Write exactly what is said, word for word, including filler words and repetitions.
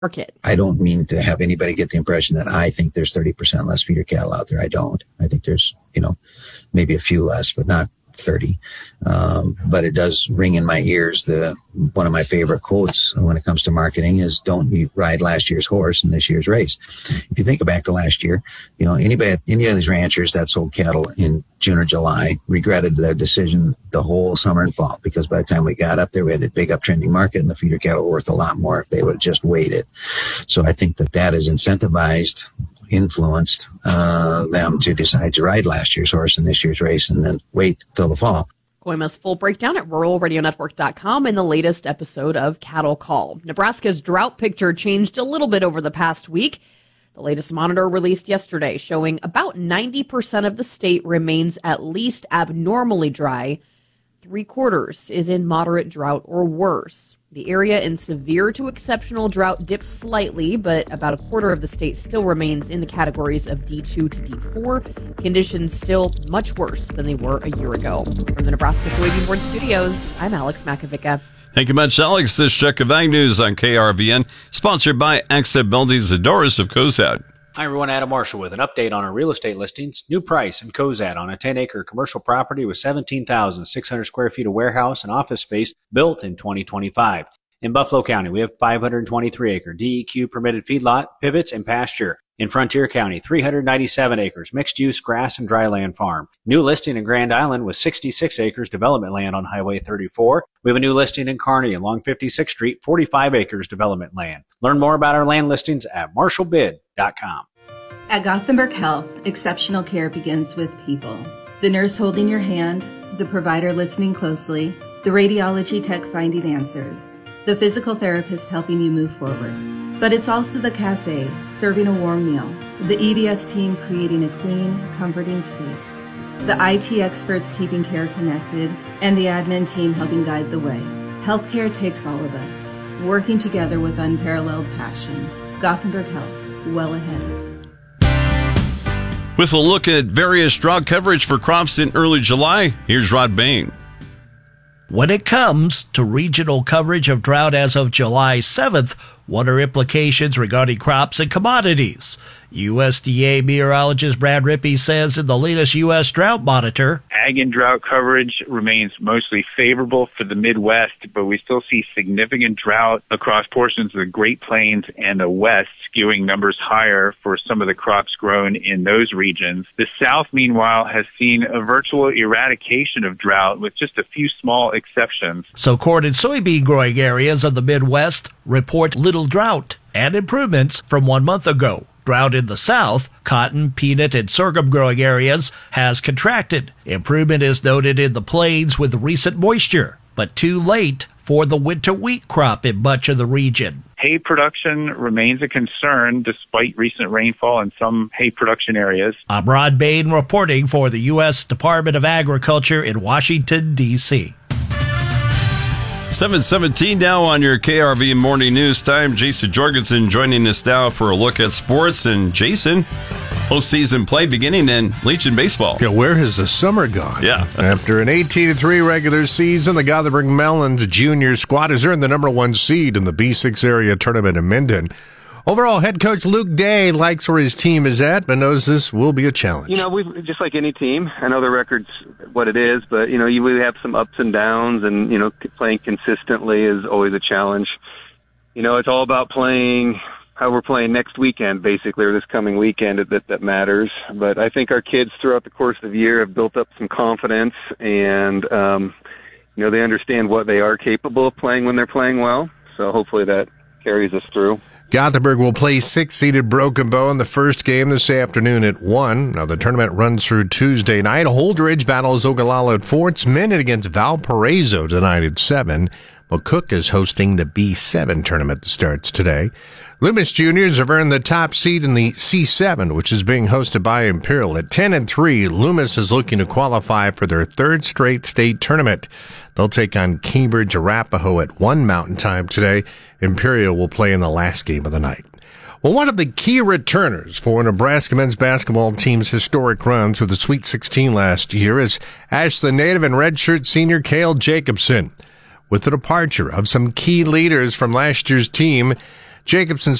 market. I don't mean to have anybody get the impression that I think there's thirty percent less feeder cattle out there. I don't. I think there's, you know, maybe a few less, but not thirty. Um, but it does ring in my ears. The one of my favorite quotes when it comes to marketing is, don't you ride last year's horse in this year's race. If you think back to last year, you know, anybody, any of these ranchers that sold cattle in June or July regretted their decision the whole summer and fall, because by the time we got up there, we had that big uptrending market and the feeder cattle were worth a lot more if they would have just waited. So I think that that is incentivized, influenced uh, them to decide to ride last year's horse in this year's race and then wait till the fall. Koima's full breakdown at rural radio network dot com in the latest episode of Cattle Call. Nebraska's drought picture changed a little bit over the past week. The latest monitor released yesterday showing about ninety percent of the state remains at least abnormally dry. Three quarters is in moderate drought or worse. The area in severe to exceptional drought dipped slightly, but about a quarter of the state still remains in the categories of D two to D four. Conditions still much worse than they were a year ago. From the Nebraska Soybean Board Studios, I'm Alex Makovica. Thank you much, Alex. This check of Ag News on K R V N, sponsored by Accent Buildings and Doors of Cozad. Hi, everyone. Adam Marshall with an update on our real estate listings. New price in Cozad on a ten-acre commercial property with seventeen thousand six hundred square feet of warehouse and office space built in twenty twenty-five. In Buffalo County, we have five hundred twenty-three acre D E Q permitted feedlot, pivots, and pasture. In Frontier County, three hundred ninety-seven acres, mixed-use grass and dry land farm. New listing in Grand Island with sixty-six acres development land on Highway thirty-four. We have a new listing in Kearney along fifty-sixth Street, forty-five acres development land. Learn more about our land listings at marshall bid dot com. At Gothenburg Health, exceptional care begins with people. The nurse holding your hand, the provider listening closely, the radiology tech finding answers, the physical therapist helping you move forward. But it's also the cafe serving a warm meal, the E D S team creating a clean, comforting space, the I T experts keeping care connected, and the admin team helping guide the way. Healthcare takes all of us, working together with unparalleled passion. Gothenburg Health, well ahead. With a look at various drought coverage for crops in early July, here's Rod Bain. When it comes to regional coverage of drought as of July seventh, what are implications regarding crops and commodities? U S D A meteorologist Brad Rippey says in the latest U S Drought Monitor, ag and drought coverage remains mostly favorable for the Midwest, but we still see significant drought across portions of the Great Plains and the West, skewing numbers higher for some of the crops grown in those regions. The South, meanwhile, has seen a virtual eradication of drought with just a few small exceptions. So corn and soybean growing areas of the Midwest report little drought and improvements from one month ago. Drought in the South, cotton, peanut, and sorghum growing areas has contracted. Improvement is noted in the plains with recent moisture, but too late for the winter wheat crop in much of the region. Hay production remains a concern despite recent rainfall in some hay production areas. I'm Rod Bain reporting for the U S Department of Agriculture in Washington, D C seven seventeen now on your K R V Morning News Time. Jason Jorgensen joining us now for a look at sports. And Jason, postseason play beginning in Legion baseball. Yeah, where has the summer gone? Yeah. After an eighteen to three regular season, the Gothenburg Melons junior squad has earned the number one seed in the B six area tournament in Minden. Overall, head coach Luke Day likes where his team is at, but knows this will be a challenge. You know, we just like any team. I know the record's what it is, but, you know, you really have some ups and downs, and, you know, playing consistently is always a challenge. You know, it's all about playing how we're playing next weekend, basically, or this coming weekend that, that matters. But I think our kids throughout the course of the year have built up some confidence, and, um, you know, they understand what they are capable of playing when they're playing well. So hopefully that carries us through. Gothenburg will play six-seeded Broken Bow in the first game this afternoon at one. Now, the tournament runs through Tuesday night. Holdridge battles Ogallala at four. It's Minot against Valparaiso tonight at seven. McCook is hosting the B seven tournament that starts today. Loomis Juniors have earned the top seed in the C seven, which is being hosted by Imperial. At ten and three, Loomis is looking to qualify for their third straight state tournament. They'll take on Cambridge Arapahoe at one Mountain Time today. Imperial will play in the last game of the night. Well, one of the key returners for Nebraska men's basketball team's historic run through the Sweet sixteen last year is Ashland native and redshirt senior Cale Jacobson. With the departure of some key leaders from last year's team, Jacobson